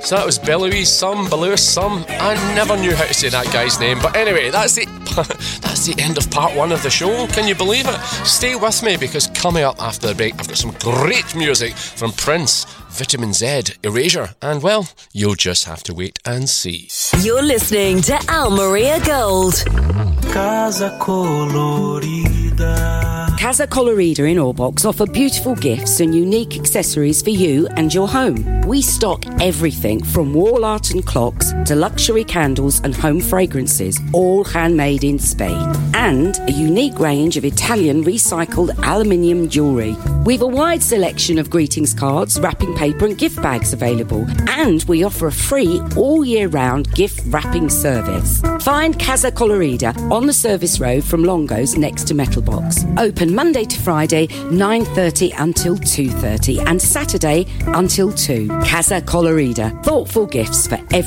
So that was Belouis, some. I never knew how to say that guy's name. But anyway, that's the end of part one of the show. Can you believe it? Stay with me, because coming up after the break, I've got some great music from Prince, Vitamin Z, Erasure, and well, you'll just have to wait and see. You're listening to Al Maria Gold. Casa Colorida. Casa Colorida in Orbox offer beautiful gifts and unique accessories for you and your home. We stock everything from wall art and clocks to luxury candles and home fragrances, all handmade in Spain. And a unique range of Italian recycled aluminium jewellery. We've a wide selection of greetings cards, wrapping paper and gift bags available. And we offer a free all-year-round gift wrapping service. Find Casa Colorida on the service road from Longo's next to Metal Box. Open Monday to Friday, 9:30 until 2:30, and Saturday until 2. Casa Colorida. Thoughtful gifts for every